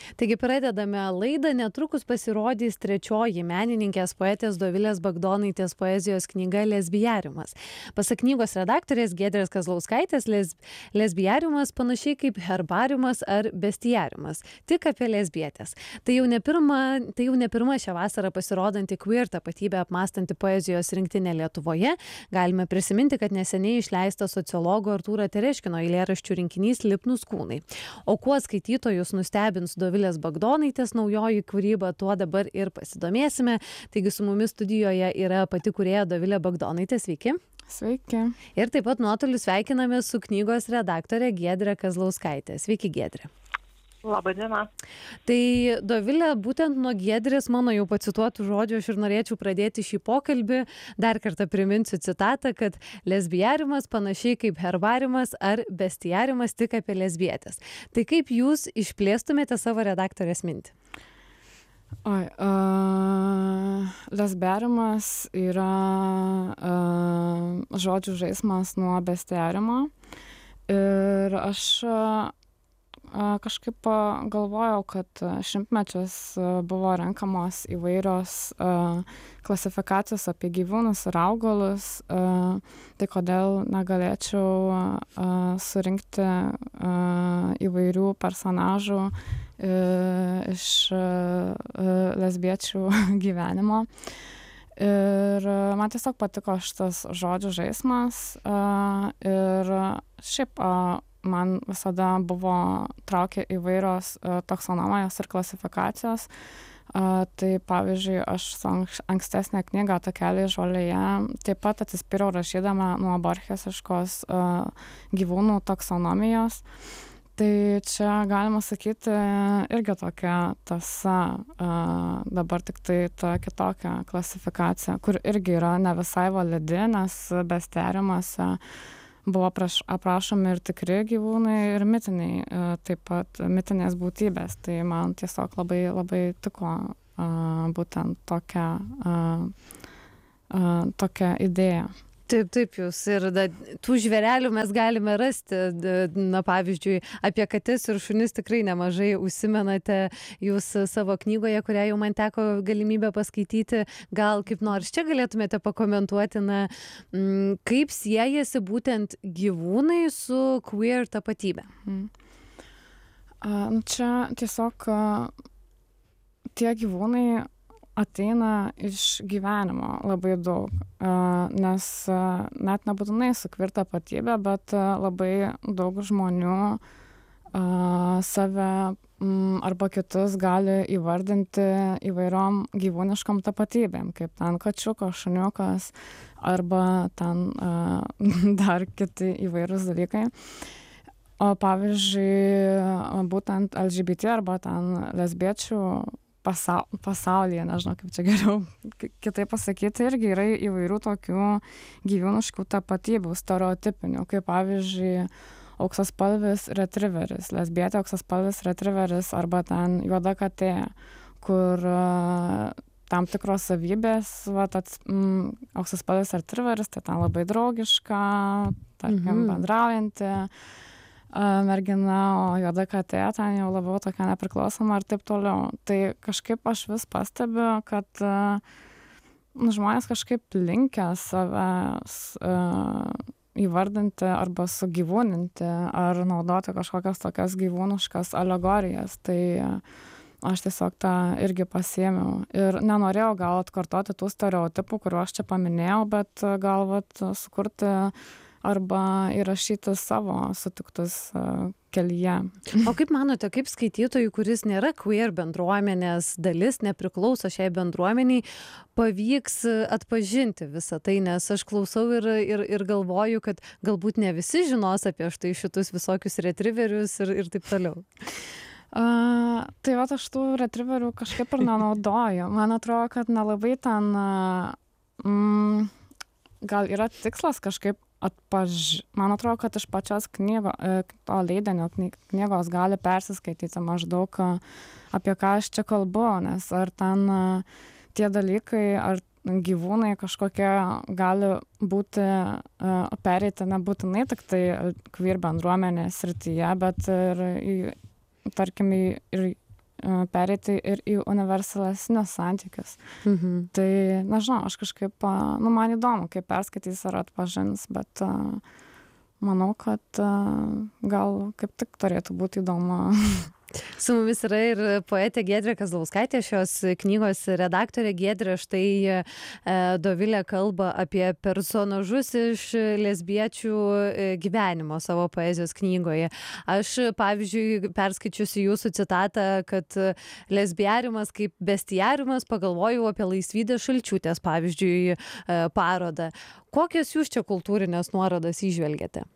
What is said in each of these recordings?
Taigi pradedame laidą, netrukus pasirodys trečioji menininkės poetės Dovilės Bagdonaitės poezijos knyga Lesbijariumas. Pasak knygos redaktorės Giedrės Kazlauskaitės, lesbijariumas panašiai kaip herbariumas ar bestiariumas, tik apie lesbietės. Tai jau ne pirma šią vasarą pasirodanti queer tapatybę apmąstanti poezijos rinktinė Lietuvoje. Galime prisiminti, kad neseniai išleista sociologo Artūro Tereškino eilėraščių rinkinys Lipnūs kūnai. O kuo skaitytojus nustebins Dovilės Bagdonaitės naujoji kūryba, tuo dabar ir pasidomėsime. Taigi su mumis studijoje yra pati kūrėja Dovilė Bagdonaitė. Sveiki. Sveiki. Ir taip pat nuotoliu sveikiname su knygos redaktorė Giedrė Kazlauskaitė. Sveiki, Giedrė. Labadiena. Tai Dovilė, būtent nuo Giedrės mano jau pacituotų žodžių aš ir norėčiau pradėti šį pokalbį. Dar kartą priminsiu citatą, kad lesbijariumas panašiai kaip herbariumas ar bestiariumas tik apie lesbietės. Tai kaip jūs išplėstumėte savo redaktorės mintį? Lesbijariumas yra žodžių žaismas nuo bestiariumo. Ir aš kažkaip galvojau, kad šimtmečius buvo renkamos įvairios klasifikacijos apie gyvūnus ir augalus, tai kodėl negalėčiau surinkti įvairių personažų iš lesbiečių gyvenimo. Ir man tiesiog patiko šitas žodžių žaismas ir šiaip man visada buvo traukia įvairios taksonomijos ir klasifikacijos. Tai pavyzdžiui, aš su ankstesnė knyga Takeliai žolėje taip pat atsispyriau rašydama nuo borchesiškos gyvūnų taksonomijos. Tai čia galima sakyti irgi tokia tąsa, dabar tik tai ta kitokia klasifikacija, kur irgi yra ne visai validi, nes bestiariumuose buvo aprašomi ir tikri gyvūnai, ir mitiniai, taip pat mitinės būtybės. Tai man tiesiog labai, labai tiko būtent tokia idėja. Taip, jūs. Ir tų žvėrelių mes galime rasti. Na, pavyzdžiui, apie kates ir šunis tikrai nemažai užsimenate jūs savo knygoje, kurią jau man teko galimybę paskaityti. Gal kaip nors čia galėtumėte pakomentuoti, kaip siejasi būtent gyvūnai su queer tapatybė? Čia tiesiog tie gyvūnai ateina iš gyvenimo labai daug, nes net nebūtinai su queer tapatybė, bet labai daug žmonių save arba kitus gali įvardinti įvairiom gyvūniškom tapatybėm, kaip ten kačiukas, šuniukas arba ten dar kiti įvairūs dalykai. O pavyzdžiui, būtent LGBT arba ten lesbiečių pasaulyje, nežinau kaip čia geriau kitaip pasakyti, irgi yra įvairių tokių gyvūniškų tapatybių, stereotipinių, kaip pavyzdžiui auksaspalvis retriveris, lesbietė auksaspalvis retriveris arba ten juoda katė, kur tam tikros savybės, auksaspalvis retriveris, tai ten labai draugiška, tarkim, bendraujanti mergina, o juoda katė ten jau labiau tokia nepriklausoma ir taip toliau. Tai kažkaip aš vis pastebiu, kad žmonės kažkaip linkę save įvardinti arba sugyvūninti ar naudoti kažkokias tokias gyvūniškas alegorijas. Tai aš tiesiog tą irgi pasiėmiau. Ir nenorėjau gal atkartoti tų stereotipų, kuriuos čia paminėjau, bet gal sukurti arba įrašyti savo sutiktus kelyje. O kaip manote, kaip skaitytojui, kuris nėra queer bendruomenės dalis, nepriklauso šiai bendruomeniai, pavyks atpažinti visą tai, nes aš klausau ir galvoju, kad galbūt ne visi žinos apie štai šitus visokius retriverius ir taip toliau. Tai aš tų retriverių kažkaip ir nenaudoju. Man atrodo, kad nelabai ten gal yra tikslas kažkaip man atrodo, kad iš pačios to leidinio knygos gali persiskaityti maždaug apie ką aš čia kalbu, nes ar ten tie dalykai, ar gyvūnai kažkokie gali būti pereiti nebūtinai tik tai queer bendruomenės srityje, bet ir tarkim ir pereiti ir į universalesnius santykius. Tai, nežinau, aš kažkaip, man įdomu, kaip perskaitys ar atpažins, bet manau, kad gal kaip tik turėtų būti įdomu. Su mumis yra ir poetė Giedrė Kazlauskaitė, šios knygos redaktorė. Giedrė, štai Dovilė kalba apie personažus iš lesbiečių gyvenimo savo poezijos knygoje. Aš, pavyzdžiui, perskaičiusi jūsų citatą, kad lesbiariumas kaip bestiariumas, pagalvojau apie Laisvydės Šalčiūtės, pavyzdžiui, parodą. Kokias jūs čia kultūrinės nuorodas įžvelgiate?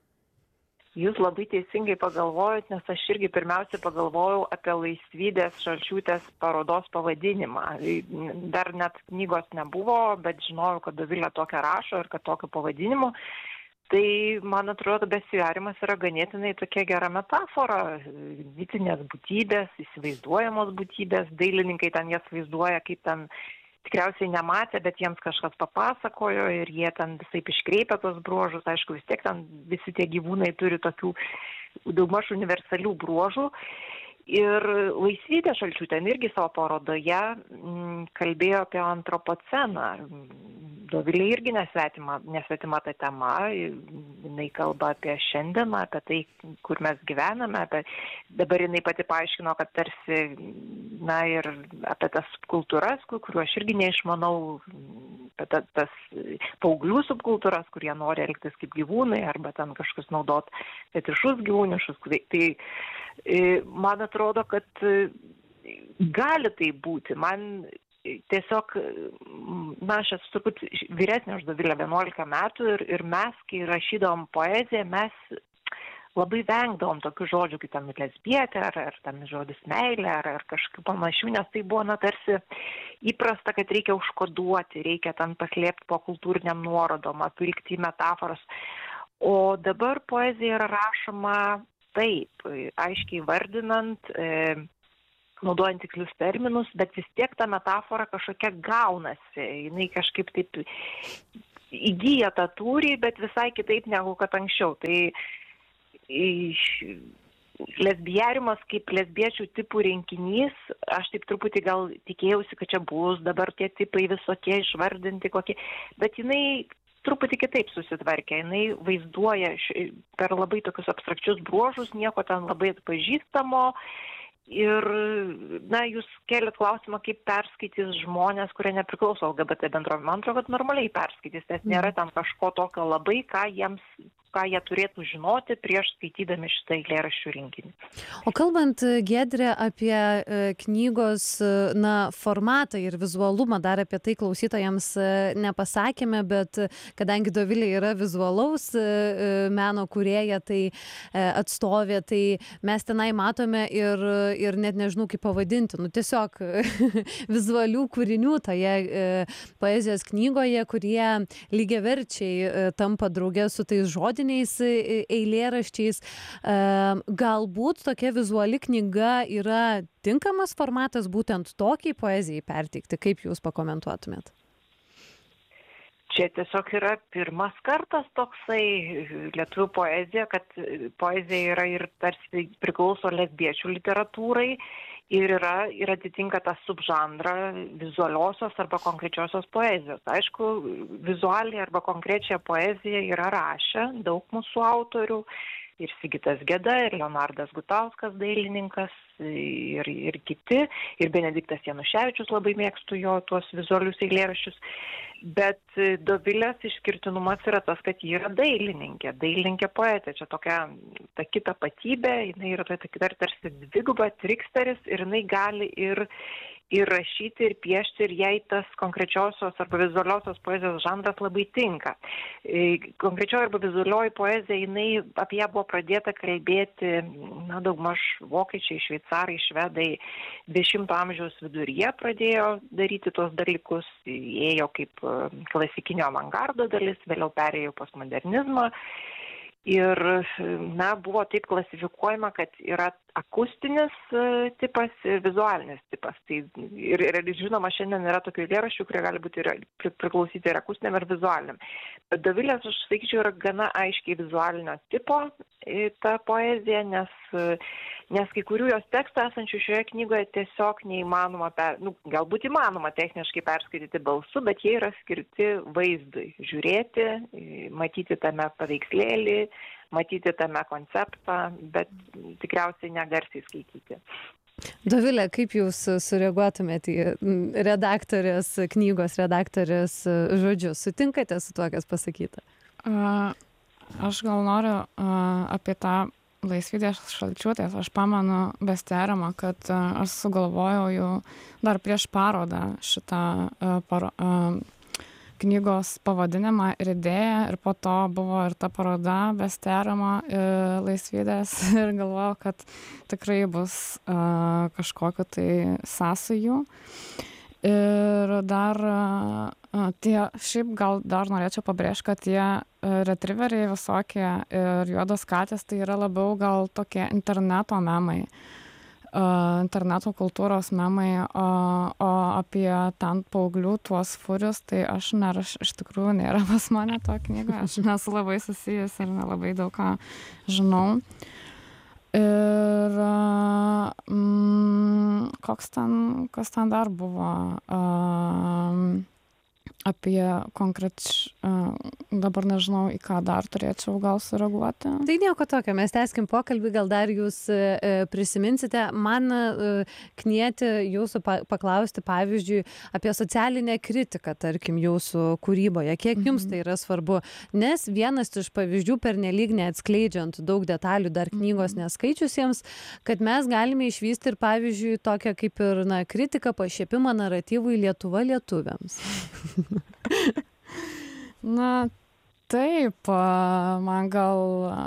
Jūs labai teisingai pagalvojot, nes aš irgi pirmiausia pagalvojau apie Laisvydės Šalčiūtės parodos pavadinimą. Dar net knygos nebuvo, bet žinojau, kad Dovilė tokią rašo ir kad tokiu pavadinimu. Tai, man atrodo, bestiariumas yra ganėtinai tokia gera metafora. Mitinės būtybės, įsivaizduojamos būtybės, dailininkai ten jas vaizduoja, kaip ten tikriausiai nematė, bet jiems kažkas papasakojo ir jie ten visaip iškreipia tos bruožus. Aišku, vis tiek ten visi tie gyvūnai turi tokių daugmaž universalių bruožų. Ir Laisvydė Šalčiūtė irgi savo parodoje kalbėjo apie antropoceną. Dovilė irgi nesvetima ta tema. Jinai kalba apie šiandieną, apie tai, kur mes gyvename. Dabar jinai pati paaiškino, kad tarsi, ir apie tas kultūras, kuriuo aš irgi neišmanau, apie tas paauglių subkultūras, kurie nori elgtis kaip gyvūnai arba ten kažkas naudot fetišus gyvūnišus. Tai man atrodo, kad gali tai būti. Man tiesiog, aš esu turbūt vyresnė už Dovilę 11 metų ir mes, kai rašydavom poeziją, mes labai vengdavom tokių žodžių, kaip ten lesbietė, ar ten žodis meilė, ar kažkokių panašių, nes tai buvo, tarsi įprasta, kad reikia užkoduoti, reikia ten paslėpti po kultūriniam nuorodom, apvilkti į metaforas. O dabar poezija yra rašoma taip, aiškiai vardinant, naudojant tikslius terminus, bet vis tiek ta metafora kažkokia gaunasi. Jinai kažkaip taip įgyja tą tūrį, bet visai kitaip negu kad anksčiau. Tai lesbiariumas kaip lesbiečių tipų rinkinys, aš taip truputį gal tikėjausi, kad čia bus dabar tie tipai visokie išvardinti kokie, bet jinai truputį kitaip susitvarkė. Jinai vaizduoja per labai tokius abstrakčius bruožus, nieko ten labai atpažįstamo. Ir, jūs kėlėt klausimą, kaip perskaitys žmonės, kurie nepriklauso LGBT bendrovė. Man atrodo, kad normaliai perskaitys, nes nėra ten kažko tokio labai, ką jie turėtų žinoti prieš skaitydami šitą eilėraščių rinkinį. O kalbant, Giedrė, apie knygos formatą ir vizualumą, dar apie tai klausytojams nepasakėme, bet kadangi Dovilė yra vizualaus meno kūrėja, tai atstovė, tai mes tenai matome ir net nežinau, kaip pavadinti, tiesiog vizualių kūrinių toje poezijos knygoje, kurie lygiaverčiai tampa drauge su tais žodžiais, eilėraščiais. Galbūt tokia vizuali knyga yra tinkamas formatas būtent tokiai poezijai perteikti. Kaip jūs pakomentuotumėt? Čia tiesiog yra pirmas kartas toksai lietuvių poezija, kad poezija yra ir tarsi priklauso lesbiečių literatūrai ir atitinka tą subžanrą vizualiosios arba konkrečiosios poezijos. Aišku, vizualiai arba konkrečią poeziją yra rašę daug mūsų autorių, ir Sigitas Geda, ir Leonardas Gutauskas, dailininkas, ir kiti, ir Benediktas Januševičius, labai mėgstu jo tuos vizualius eilėraščius. Bet Dovilės išskirtinumas yra tas, kad ji yra dailininkė poetė. Čia tokia ta kita patybė, jinai yra tokia tarsi dviguba triksteris ir jinai gali ir rašyti, ir piešti, ir jai tas konkrečiosios arba vizualiosios poezijos žanras labai tinka. Konkrečioji arba vizualioji poezija, apie ją buvo pradėta kalbėti, daugmaž vokiečiai, šveicarai, švedai 20 amžiaus viduryje pradėjo daryti tos dalykus, ėjo kaip klasikinio avangardo dalis, vėliau perėjo postmodernizmą. Ir, buvo taip klasifikuojama, kad yra akustinis tipas ir vizualinis tipas. Tai ir žinoma, šiandien yra tokių eilėraščių, kurie gali būti priklausyti ir akustiniam, ir vizualiniam. Bet Dovilės, aš sakyčiau, yra gana aiškiai vizualinio tipo ta poezija, nes kai kurių jos tekstų esančių šioje knygoje tiesiog neįmanoma, galbūt įmanoma techniškai perskaityti balsu, bet jie yra skirti vaizdui, žiūrėti, matyti tame paveikslėlį, matyti tame konceptą, bet tikriausiai negarsiai skaityti. Dovilė, kaip jūs sureaguotumėte į knygos redaktorės žodžius? Sutinkate su tuo, kas pasakyta? Aš gal noriu apie tą Laisvydės Šalčiūtės. Aš pamenu bestiarimą, kad aš sugalvojau jau dar prieš parodą šitą knygos pavadinimą ir idėją, ir po to buvo ir ta paroda bestiarimo Laisvydės ir galvojau, kad tikrai bus kažkokiu tai sąsajų. Ir dar šiaip gal dar norėčiau pabrėžti, kad tie retrieveriai visokie ir juodos katės tai yra labiau gal tokie interneto memai, interneto kultūros memai, o apie ten paauglių tuos furius, tai iš tikrųjų nėra pas mane to knygoje, aš nesu labai susijęs ir nelabai daug ką žinau. Ir kas ten dar buvo apie dabar nežinau, į ką dar turėčiau gal sureaguoti. Tai nieko tokio, mes tęskim pokalbį, gal dar jūs prisiminsite. Man knieti jūsų paklausti, pavyzdžiui, apie socialinę kritiką, tarkim, jūsų kūryboje. Kiek jums tai yra svarbu? Nes vienas iš pavyzdžių, pernelyg neatskleidžiant daug detalių dar knygos neskaičiusiems, kad mes galime išvysti ir, pavyzdžiui, tokią kaip ir kritiką, pašiepimą naratyvui Lietuva lietuviams. Na, taip, man gal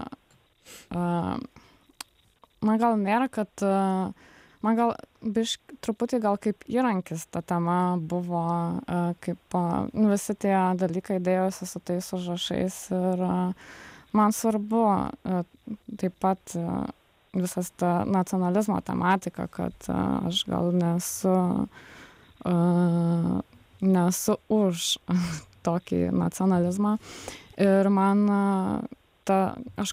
nėra, kad man gal truputį gal kaip įrankis ta tema buvo, kaip visi tie dalykai dėjosi su tais užrašais ir man svarbu taip pat visas ta nacionalizmo tematika, kad aš gal nesu už tokį nacionalizmą ir man aš